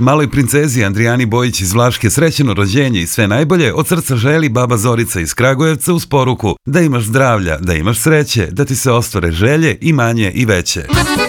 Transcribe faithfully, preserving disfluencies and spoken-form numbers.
Maloj princezi Andrijani Bojić iz Vlaške srećeno rođenje i sve najbolje od srca želi baba Zorica iz Kragujevca uz poruku da imaš zdravlja, da imaš sreće, da ti se ostvare želje i manje i veće.